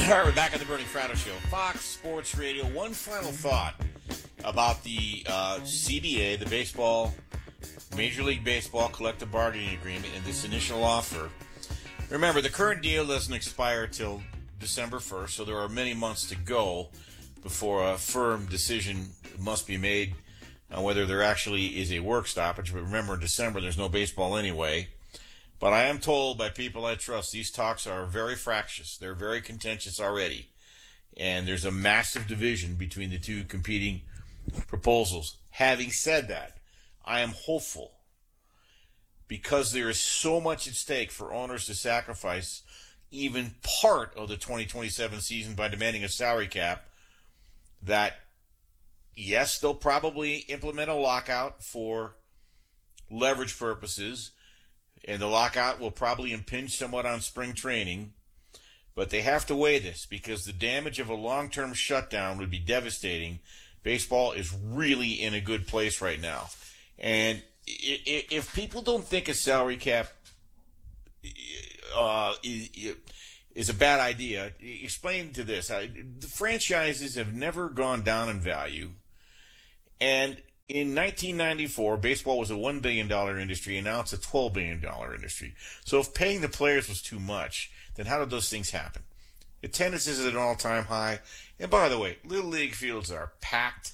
All right, we're back at the Bernie Fratto Show. Fox Sports Radio. One final thought about the CBA, the Major League Baseball Collective Bargaining Agreement, and this initial offer. Remember, the current deal doesn't expire till December 1st, so there are many months to go before a firm decision must be made on whether there actually is a work stoppage. But remember, in December, there's no baseball anyway. But I am told by people I trust these talks are very fractious. They're very contentious already. And there's a massive division between the two competing proposals. Having said that, I am hopeful because there is so much at stake for owners to sacrifice even part of the 2027 season by demanding a salary cap that, yes, they'll probably implement a lockout for leverage purposes. And the lockout will probably impinge somewhat on spring training. But they have to weigh this because the damage of a long-term shutdown would be devastating. Baseball is really in a good place right now. And if people don't think a salary cap is a bad idea, explain to this. The franchises have never gone down in value. And in 1994, baseball was a $1 billion industry, and now it's a $12 billion industry. So if paying the players was too much, then how did those things happen? Attendance is at an all-time high. And by the way, Little League fields are packed.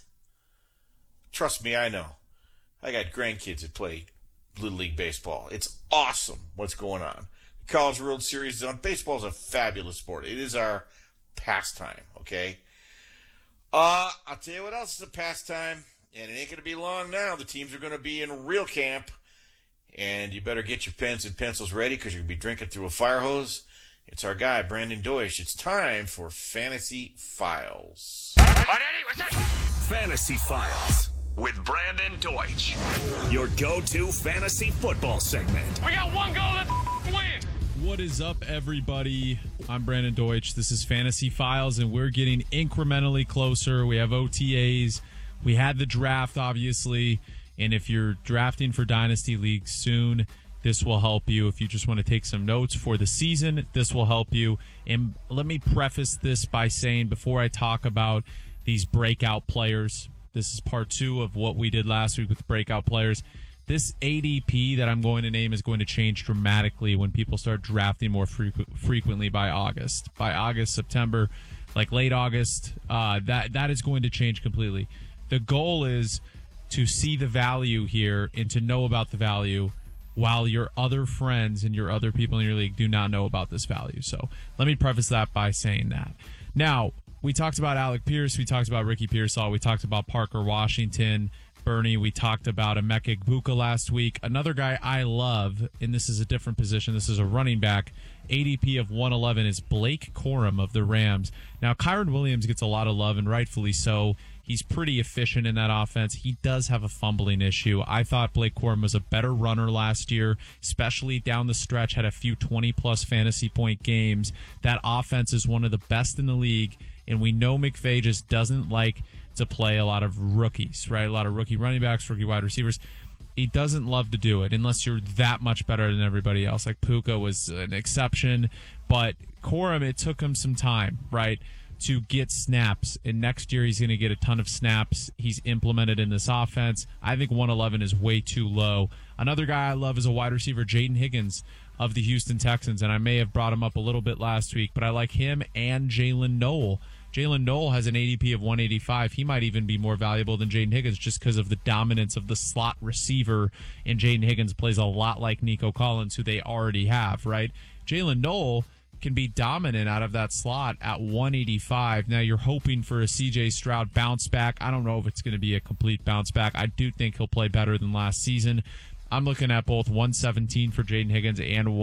Trust me, I know. I got grandkids that play Little League baseball. It's awesome what's going on. The College World Series is on. Baseball is a fabulous sport. It is our pastime, okay? I'll tell you what else is a pastime. And it ain't going to be long now. The teams are going to be in real camp. And you better get your pens and pencils ready because you're going to be drinking through a fire hose. It's our guy, Brandon Deutsch. It's time for Fantasy Files. Fantasy Files with Brandon Deutsch. Your go-to fantasy football segment. We got one goal, let's win. What is up, everybody? I'm Brandon Deutsch. This is Fantasy Files, and we're getting incrementally closer. We have OTAs. We had the draft, obviously, and if you're drafting for Dynasty League soon, this will help you. If you just want to take some notes for the season, this will help you. And let me preface this by saying, before I talk about these breakout players, this is part 2 of what we did last week with breakout players. This ADP that I'm going to name is going to change dramatically when people start drafting more frequently by August. By August, September, like late August, that is going to change completely. The goal is to see the value here and to know about the value while your other friends and your other people in your league do not know about this value. So let me preface that by saying that. Now, we talked about Alec Pierce. We talked about Ricky Pearsall. We talked about Parker Washington. Bernie, we talked about Emeka Egbuka last week. Another guy I love, and this is a different position. This is a running back. ADP of 111 is Blake Corum of the Rams. Now, Kyron Williams gets a lot of love, and rightfully so. He's pretty efficient in that offense. He does have a fumbling issue. I thought Blake Corum was a better runner last year, especially down the stretch, had a few 20-plus fantasy point games. That offense is one of the best in the league, and we know McVay just doesn't like to play a lot of rookies, right? A lot of rookie running backs, rookie wide receivers. He doesn't love to do it unless you're that much better than everybody else. Like Puka was an exception, but Corum, it took him some time, right, to get snaps. And next year he's going to get a ton of snaps. He's implemented in this offense. I think 111 is way too low. Another guy I love is a wide receiver, Jaden Higgins of the Houston Texans, and I may have brought him up a little bit last week, but I like him and Jalen Noel. Jalen Noel has an ADP of 185. He might even be more valuable than Jaden Higgins just because of the dominance of the slot receiver, and Jaden Higgins plays a lot like Nico Collins, who they already have, right? Jalen Noel can be dominant out of that slot at 185. Now you're hoping for a CJ Stroud bounce back. I don't know if it's going to be a complete bounce back. I do think he'll play better than last season. I'm looking at both 117 for Jaden Higgins and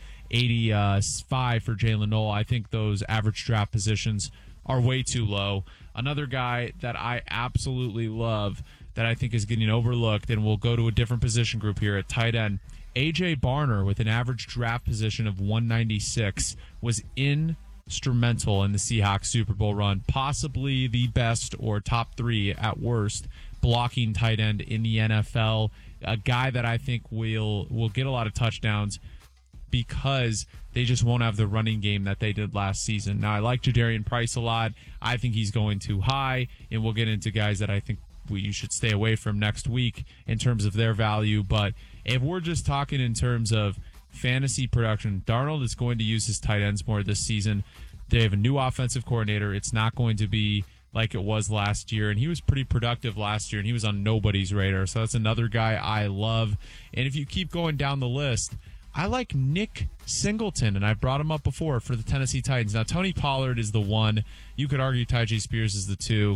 185 for Jalen Noel. I think those average draft positions are way too low. Another guy that I absolutely love that I think is getting overlooked, and we'll go to a different position group here at tight end. A.J. Barner, with an average draft position of 196, was instrumental in the Seahawks Super Bowl run, possibly the best or top 3 at worst blocking tight end in the NFL. A guy that I think will get a lot of touchdowns. because they just won't have the running game that they did last season. Now, I like Jadarian Price a lot. I think he's going too high, and we'll get into guys that I think you should stay away from next week in terms of their value. But if we're just talking in terms of fantasy production, Darnold is going to use his tight ends more this season. They have a new offensive coordinator. It's not going to be like it was last year, and he was pretty productive last year, and he was on nobody's radar. So that's another guy I love. And if you keep going down the list, I like Nick Singleton, and I brought him up before for the Tennessee Titans. Now, Tony Pollard is the one. You could argue Tyjae Spears is the two.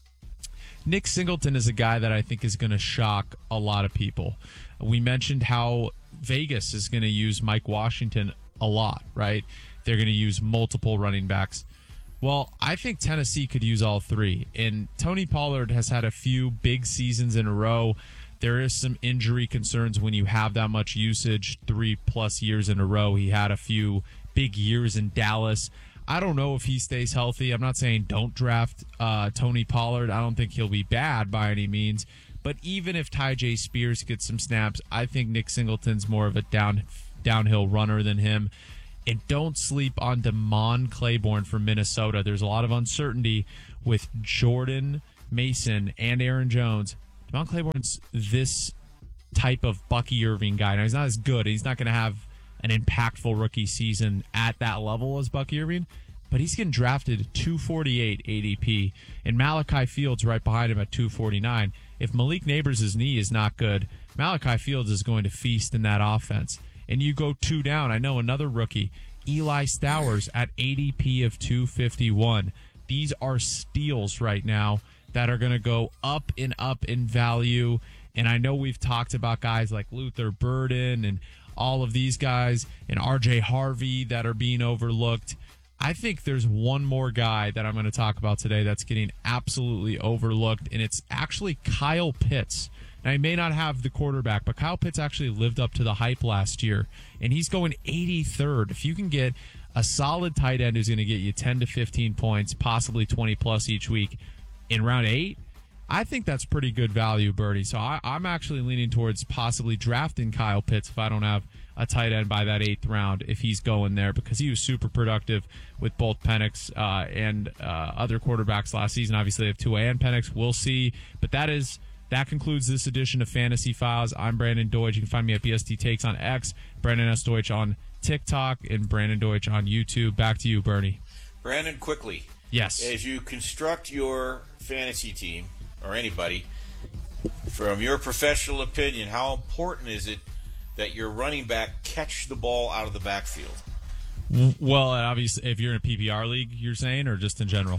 Nick Singleton is a guy that I think is going to shock a lot of people. We mentioned how Vegas is going to use Mike Washington a lot, right? They're going to use multiple running backs. Well, I think Tennessee could use all three. And Tony Pollard has had a few big seasons in a row. There is some injury concerns when you have that much usage 3+ years in a row. He had a few big years in Dallas. I don't know if he stays healthy. I'm not saying don't draft Tony Pollard. I don't think he'll be bad by any means. But even if Tyjae Spears gets some snaps, I think Nick Singleton's more of a downhill runner than him. And don't sleep on Damon Claiborne from Minnesota. There's a lot of uncertainty with Jordan Mason and Aaron Jones. Damon Claiborne's this type of Bucky Irving guy. Now, he's not as good. He's not going to have an impactful rookie season at that level as Bucky Irving, but he's getting drafted 248 ADP, and Malachi Fields right behind him at 249. If Malik Neighbors' knee is not good, Malachi Fields is going to feast in that offense. And you go two down. I know another rookie, Eli Stowers, at ADP of 251. These are steals right now that are going to go up and up in value. And I know we've talked about guys like Luther Burden and all of these guys and RJ Harvey that are being overlooked. I think there's one more guy that I'm going to talk about today that's getting absolutely overlooked, and it's actually Kyle Pitts. Now, he may not have the quarterback, but Kyle Pitts actually lived up to the hype last year, and he's going 83rd. If you can get a solid tight end who's going to get you 10 to 15 points, possibly 20-plus each week in round 8, I think that's pretty good value, Bertie. So I'm actually leaning towards possibly drafting Kyle Pitts if I don't have a tight end by that 8th round, if he's going there, because he was super productive with both Penix and other quarterbacks last season. Obviously, they have Tua and Penix. We'll see. But that concludes this edition of Fantasy Files. I'm Brandon Deutsch. You can find me at BST Takes on X, Brandon S. Deutsch on TikTok, and Brandon Deutsch on YouTube. Back to you, Bernie. Brandon, quickly. Yes. As you construct your fantasy team, or anybody, from your professional opinion, how important is it that your running back catch the ball out of the backfield? Well, obviously, if you're in a PPR league, you're saying, or just in general?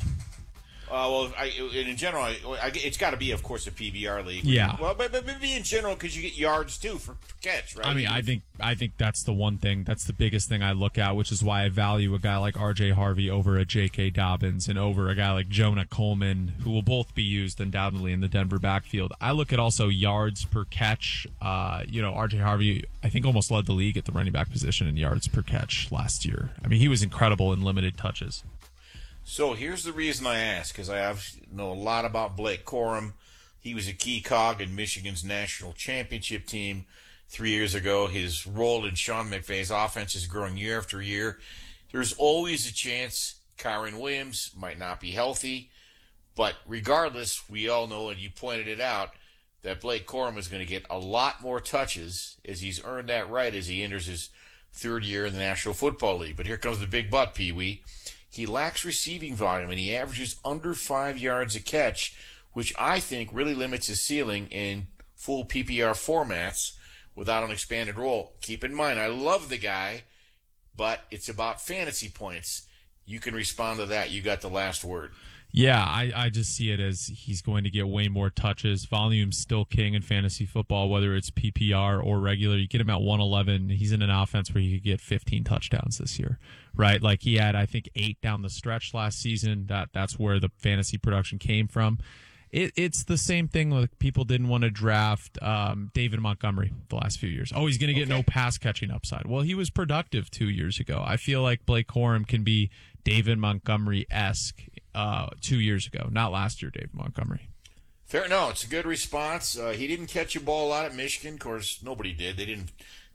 In general, it's got to be, of course, a PBR league. Yeah. Well, but maybe in general, because you get yards too for catch, right? I mean, I think that's the one thing. That's the biggest thing I look at, which is why I value a guy like RJ Harvey over a J.K. Dobbins and over a guy like Jonah Coleman, who will both be used undoubtedly in the Denver backfield. I look at also yards per catch. RJ Harvey, I think, almost led the league at the running back position in yards per catch last year. I mean, he was incredible in limited touches. So here's the reason I ask, because I know a lot about Blake Corum. He was a key cog in Michigan's national championship team 3 years ago. His role in Sean McVay's offense is growing year after year. There's always a chance Kyren Williams might not be healthy, but regardless, we all know, and you pointed it out, that Blake Corum is going to get a lot more touches as he's earned that right as he enters his third year in the National Football League. But here comes the big but, Pee-wee. He lacks receiving volume, and he averages under 5 yards a catch, which I think really limits his ceiling in full PPR formats without an expanded role. Keep in mind, I love the guy, but it's about fantasy points. You can respond to that. You got the last word. Yeah, I just see it as he's going to get way more touches. Volume's still king in fantasy football, whether it's PPR or regular. You get him at 111. He's in an offense where he could get 15 touchdowns this year, right? Like he had, I think, 8 down the stretch last season. That's where the fantasy production came from. It's the same thing like people didn't want to draft David Montgomery the last few years. Oh, he's going to get no pass catching upside. Well, he was productive 2 years ago. I feel like Blake Corum can be David Montgomery-esque 2 years ago, not last year, David Montgomery. Fair, no, it's a good response. He didn't catch a ball a lot at Michigan. Of course, nobody did. They didn't.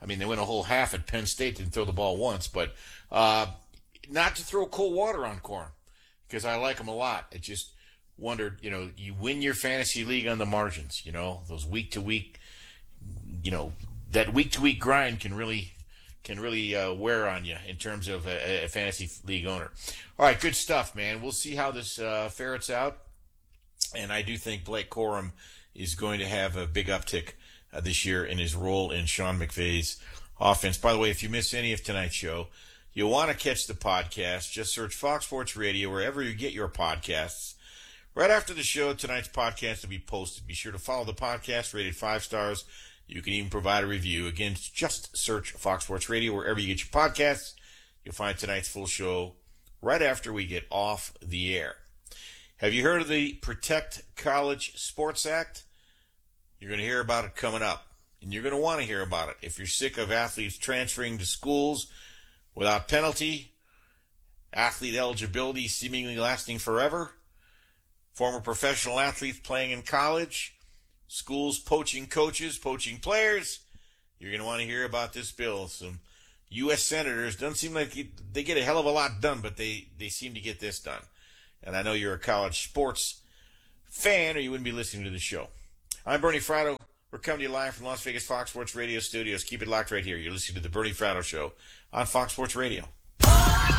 I mean, they went a whole half at Penn State, didn't throw the ball once, but not to throw cold water on Corum, because I like him a lot. I just wondered, you win your fantasy league on the margins, those week-to-week, that week-to-week grind can really wear on you in terms of a fantasy league owner. All right, good stuff, man. We'll see how this ferrets out, and I do think Blake Corum is going to have a big uptick this year in his role in Sean McVay's offense. By the way, if you miss any of tonight's show, you'll want to catch the podcast. Just search Fox Sports Radio wherever you get your podcasts. Right after the show, tonight's podcast will be posted. Be sure to follow the podcast, rated 5 stars. You can even provide a review. Again, just search Fox Sports Radio wherever you get your podcasts. You'll find tonight's full show right after we get off the air. Have you heard of the Protect College Sports Act? You're going to hear about it coming up, and you're going to want to hear about it. If you're sick of athletes transferring to schools without penalty, athlete eligibility seemingly lasting forever, former professional athletes playing in college, schools poaching coaches, poaching players, you're going to want to hear about this bill. Some U.S. senators, doesn't seem like they get a hell of a lot done, but they seem to get this done. And I know you're a college sports fan, or you wouldn't be listening to the show. I'm Bernie Fratto. We're coming to you live from Las Vegas Fox Sports Radio studios. Keep it locked right here. You're listening to the Bernie Fratto Show on Fox Sports Radio.